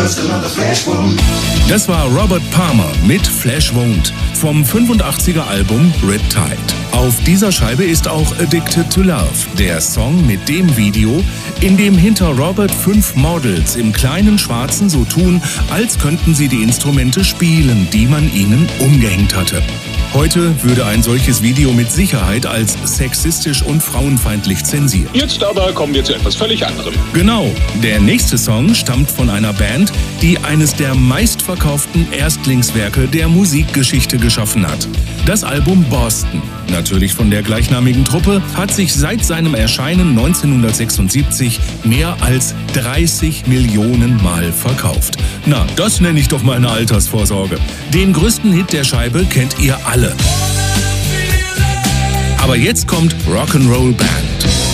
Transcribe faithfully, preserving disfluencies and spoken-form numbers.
Das war Robert Palmer mit Flesh Wound vom fünfundachtziger Album Riptide. Auf dieser Scheibe ist auch Addicted to Love, der Song mit dem Video, in dem hinter Robert fünf Models im kleinen Schwarzen so tun, als könnten sie die Instrumente spielen, die man ihnen umgehängt hatte. Heute würde ein solches Video mit Sicherheit als sexistisch und frauenfeindlich zensiert. Jetzt aber kommen wir zu etwas völlig anderem. Genau, der nächste Song stammt von einer Band, die eines der meistverkauften Erstlingswerke der Musikgeschichte geschaffen hat. Das Album Boston, natürlich von der gleichnamigen Truppe, hat sich seit seinem Erscheinen neunzehnhundertsechsundsiebzig mehr als dreißig Millionen Mal verkauft. Na, das nenne ich doch mal eine Altersvorsorge. Den größten Hit der Scheibe kennt ihr alle. Aber jetzt kommt Rock'n'Roll Band.